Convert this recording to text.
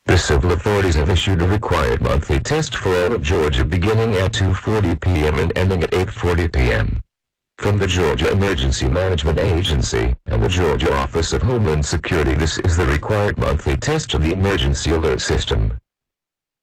The civil authorities have issued a required monthly test for all of Georgia beginning at 2:40 p.m. and ending at 8:40 p.m. From the Georgia Emergency Management Agency and the Georgia Office of Homeland Security, this is the required monthly test of the Emergency Alert System.